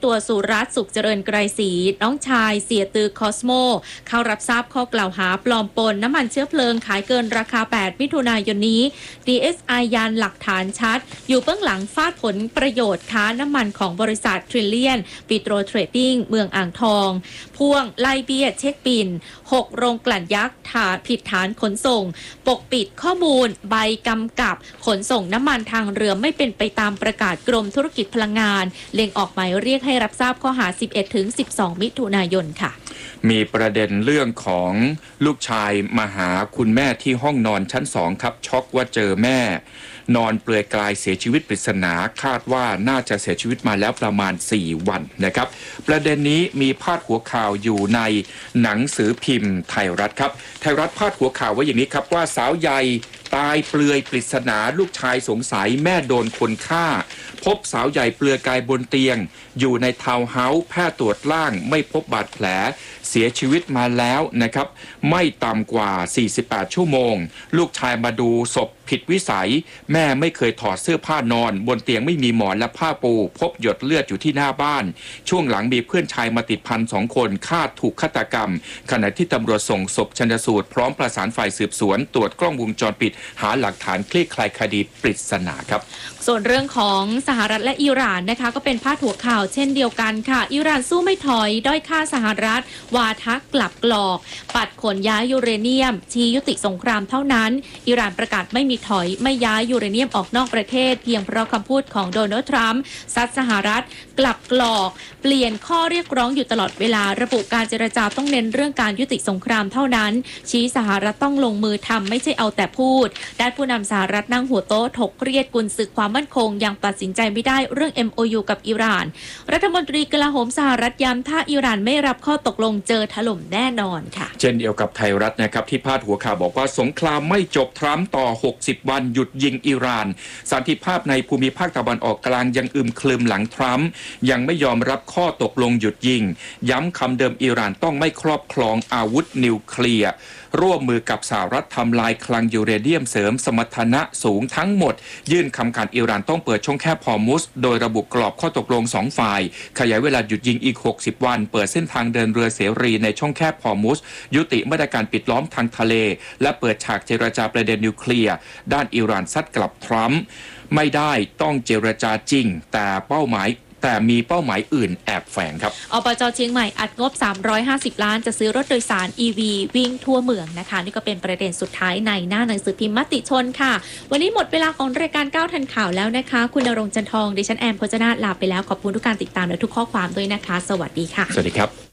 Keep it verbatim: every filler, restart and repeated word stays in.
ตัวสุรัตน์สุขเจริญไกรศรีน้องชายเสียตือคอสโมเข้ารับทราบข้อกล่าวหาปลอมปนน้ำมันเชื้อเพลิงขายเกินราคาแปดมิถุนายนนี้ ดี เอส ไอ ยันหลักฐานชัดอยู่เบื้องหลังฟาดผลประโยชน์ค้าน้ำมันของบริษัททริลเลียนปิโตรเทรดดิ้งเมืองอ่างทองพ่วงไล่เบี้ยเช็คบินหกโรงกลั่นยักษ์ฐานผิดฐานขนส่งปกปิดข้อมูลใบกำกับขนส่งน้ำมันทางเรือไม่เป็นไปตามประกาศกรมธุรกิจพลังงานเล็งออกหมายเรียกให้รับทราบข้อหา สิบเอ็ดถึงสิบสอง มิถุนายนค่ะมีประเด็นเรื่องของลูกชายมาหาคุณแม่ที่ห้องนอนชั้นสองครับช็อกว่าเจอแม่นอนเปลือยกายเสียชีวิตปริศนาคาดว่าน่าจะเสียชีวิตมาแล้วประมาณสี่วันนะครับประเด็นนี้มีพาดหัวข่าวอยู่ในหนังสือพิมพ์ไทยรัฐครับไทยรัฐพาดหัวข่าวไว้อย่างนี้ครับว่าสาวใหญ่ตายเปลือยปริศนาลูกชายสงสัยแม่โดนคนฆ่าพบสาวใหญ่เปลือยกายบนเตียงอยู่ในทาวน์เฮาส์แพทย์ตรวจร่างไม่พบบาดแผลเสียชีวิตมาแล้วนะครับไม่ต่ำกว่าสี่สิบแปดชั่วโมงลูกชายมาดูศพผิดวิสัยแม่ไม่เคยถอดเสื้อผ้านอนบนเตียงไม่มีหมอนและผ้าปูพบหยดเลือดอยู่ที่หน้าบ้านช่วงหลังมีเพื่อนชายมาติดพันสองคนคาดถูกฆาตกรรมขณะที่ตำรวจส่งศพชันสูตรพร้อมประสานฝ่ายสืบสวนตรวจกล้องวงจรปิดหาหลักฐานคลี่คลายคดีปริศนาครับส่วนเรื่องของสหรัฐและอิหร่านนะคะก็เป็นพาดหัวข่าวเช่นเดียวกันค่ะอิหร่านสู้ไม่ถอยด้อยค่าสหรัฐวาทะกลับกรอกปัดขนย้ายยูเรเนียมชี้ยุติสงครามเท่านั้นอิหร่านประกาศไม่มีถอยไม่ย้ายยูเรเนียมออกนอกประเทศเพียงเพราะคำพูดของโดนัลด์ทรัมป์ซัดสหรัฐกลับกรอกเปลี่ยนข้อเรียกร้องอยู่ตลอดเวลาระบุการเจรจาต้องเน้นเรื่องการยุติสงครามเท่านั้นชี้สหรัฐต้องลงมือทำไม่ใช่เอาแต่พูดด้านผู้นำสหรัฐนั่งหัวโต๊ะถกเครียดกุนศึกความมั่นคงยังตัดสินใจไม่ได้เรื่อง เอ็ม โอ ยู กับอิหร่านรัฐมนตรีกลาโหมสหรัฐย้ำถ้าอิหร่านไม่รับข้อตกลงเจอถล่มแน่นอนค่ะเช่นเดียวกับไทยรัฐนะครับที่พาดหัวข่าวบอกว่าสงครามไม่จบทรัมป์ต่อหกสิบวันหยุดยิงอิหร่านสันติภาพในภูมิภาคตะวันออกกลางยังอึมครึมหลังทรัมป์ยังไม่ยอมรับข้อตกลงหยุดยิงย้ำคำเดิมอิหร่านต้องไม่ครอบครองอาวุธนิวเคลียร์ร่วมมือกับสหรัฐทำลายคลังยูเรเนียมเสริมสมรรถนะสูงทั้งหมดยื่นคำขาดอิหร่านต้องเปิดช่องแคบฮอร์มุซโดยระบุกรอบข้อตกลงสองฝ่ายขยายเวลาหยุดยิงอีกหกสิบวันเปิดเส้นทางเดินเรือเสรีในช่องแคบฮอร์มุซยุติมาตรการปิดล้อมทางทะเลและเปิดฉากเจรจาประเด็นนิวเคลียร์ด้านอิหร่านซัดกลับทรัมป์ไม่ได้ต้องเจรจาจริงแต่เป้าหมายแต่มีเป้าหมายอื่นแอบแฝงครับอบจ.เชียงใหม่อัดงบสามร้อยห้าสิบล้านจะซื้อรถโดยสาร อี วี วิ่งทั่วเมืองนะคะนี่ก็เป็นประเด็นสุดท้ายในหน้าหนังสือพิมพ์มติชนค่ะวันนี้หมดเวลาของรายการก้าวทันข่าวแล้วนะคะคุณณรงค์จันทองดิฉันแอมโภชนาถลาไปแล้วขอบคุณทุกการติดตามและทุกข้อความด้วยนะคะสวัสดีค่ะสวัสดีครับ